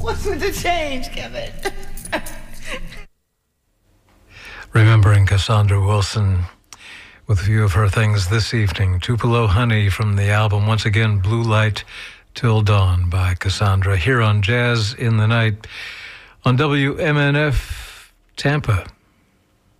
What's with the change, Kevin? Remembering Cassandra Wilson with a few of her things this evening. Tupelo Honey from the album, once again, Blue Light Till Dawn by Cassandra, here on Jazz in the Night on WMNF Tampa.